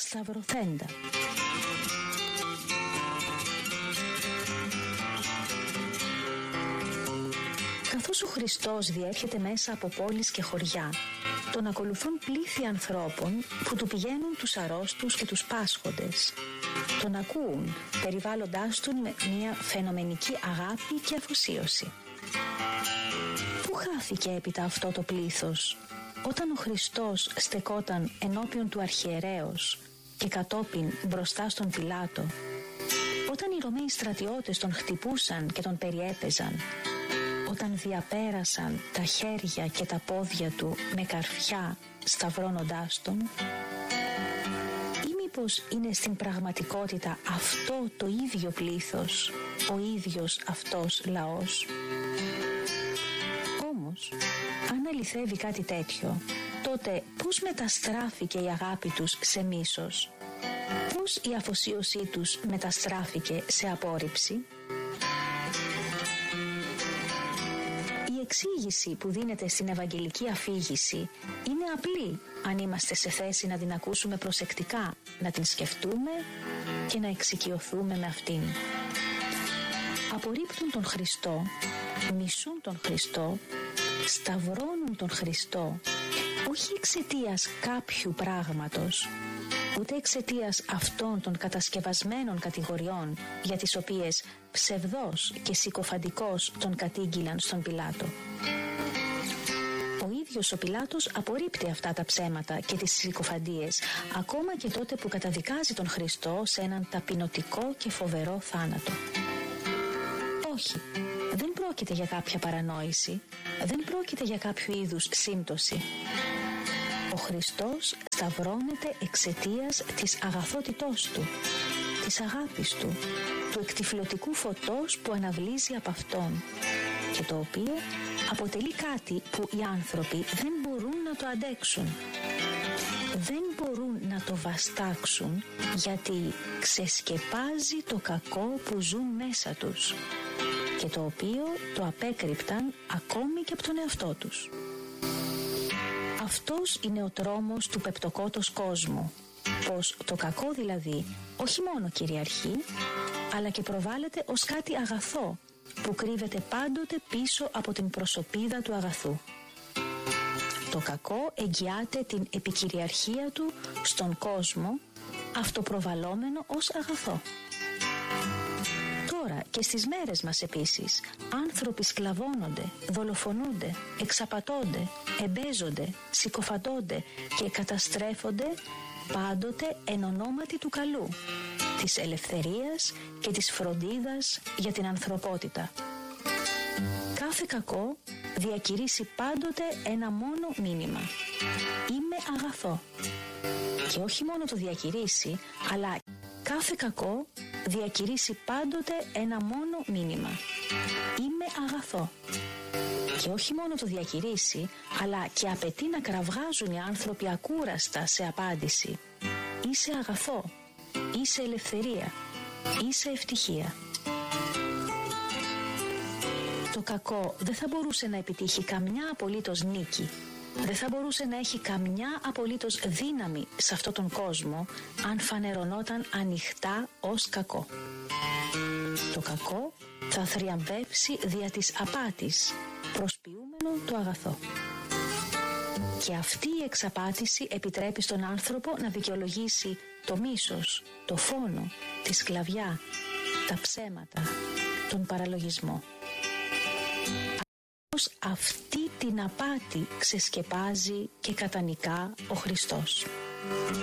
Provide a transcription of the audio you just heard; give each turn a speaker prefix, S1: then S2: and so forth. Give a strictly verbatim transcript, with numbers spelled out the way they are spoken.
S1: σταυρωθέντα. Καθώς ο Χριστός διέρχεται μέσα από πόλεις και χωριά, τον ακολουθούν πλήθη ανθρώπων που του πηγαίνουν τους αρρώστους και τους πάσχοντες. Τον ακούουν, περιβάλλοντάς τον με μια φαινομενική αγάπη και αφοσίωση. Πού χάθηκε έπειτα αυτό το πλήθος, όταν ο Χριστός στεκόταν ενώπιον του αρχιερέως και κατόπιν μπροστά στον Πιλάτο, όταν οι Ρωμαίοι στρατιώτες τον χτυπούσαν και τον περιέπαιζαν, όταν διαπέρασαν τα χέρια και τα πόδια του με καρφιά σταυρώνοντάς τον, ή μήπως είναι στην πραγματικότητα αυτό το ίδιο πλήθος, ο ίδιος αυτός λαός? Όμως, αν αληθεύει κάτι τέτοιο, τότε πώς μεταστράφηκε η αγάπη τους σε μίσος? Πώς η αφοσίωσή τους μεταστράφηκε σε απόρριψη? Η εξήγηση που δίνεται στην Ευαγγελική αφήγηση είναι απλή, αν είμαστε σε θέση να την ακούσουμε προσεκτικά, να την σκεφτούμε και να εξοικειωθούμε με αυτήν. Απορρίπτουν τον Χριστό, μισούν τον Χριστό, σταυρώνουν τον Χριστό, όχι εξαιτίας κάποιου πράγματος, ούτε εξαιτίας αυτών των κατασκευασμένων κατηγοριών για τις οποίες ψευδός και συκοφαντικός τον κατήγγυλαν στον Πιλάτο. Ο ίδιος ο Πιλάτος απορρίπτει αυτά τα ψέματα και τις συκοφαντίες, ακόμα και τότε που καταδικάζει τον Χριστό σε έναν ταπεινωτικό και φοβερό θάνατο. Όχι, δεν πρόκειται για κάποια παρανόηση, δεν πρόκειται για κάποιο είδους σύμπτωση. Ο Χριστός σταυρώνεται εξαιτίας της αγαθότητός του, της αγάπης του, του εκτυφλωτικού φωτός που αναβλύζει από Αυτόν και το οποίο αποτελεί κάτι που οι άνθρωποι δεν μπορούν να το αντέξουν. Δεν μπορούν να το βαστάξουν γιατί ξεσκεπάζει το κακό που ζουν μέσα τους και το οποίο το απέκρυπταν ακόμη και από τον εαυτό τους. Αυτός είναι ο τρόμος του πεπτοκότος κόσμου, πως το κακό δηλαδή όχι μόνο κυριαρχεί, αλλά και προβάλλεται ως κάτι αγαθό που κρύβεται πάντοτε πίσω από την προσωπίδα του αγαθού. Το κακό εγγυάται την επικυριαρχία του στον κόσμο, αυτοπροβαλλόμενο ως αγαθό. Τώρα και στις μέρες μας επίσης, άνθρωποι σκλαβώνονται, δολοφονούνται, εξαπατώνται, εμπέζονται, συκοφαντώνται και καταστρέφονται πάντοτε εν ονόματι του καλού, της ελευθερίας και της φροντίδας για την ανθρωπότητα. Κάθε κακό διακηρύσει πάντοτε ένα μόνο μήνυμα: είμαι αγαθό. Και όχι μόνο το διακηρύσει, αλλά κάθε κακό διακηρύσει πάντοτε ένα μόνο μήνυμα: είμαι αγαθό. Και όχι μόνο το διακηρύσει, αλλά και απαιτεί να κραυγάζουν οι άνθρωποι ακούραστα σε απάντηση: είσαι αγαθό, είσαι ελευθερία, είσαι ευτυχία. Το κακό δεν θα μπορούσε να επιτύχει καμιά απολύτως νίκη, δεν θα μπορούσε να έχει καμιά απολύτως δύναμη σε αυτόν τον κόσμο αν φανερωνόταν ανοιχτά ως κακό. Το κακό θα θριαμβεύσει δια της απάτης, προσποιούμενο το αγαθό. Και αυτή η εξαπάτηση επιτρέπει στον άνθρωπο να δικαιολογήσει το μίσος, το φόνο, τη σκλαβιά, τα ψέματα, τον παραλογισμό. Αυτή την απάτη ξεσκεπάζει και κατανικά ο Χριστός.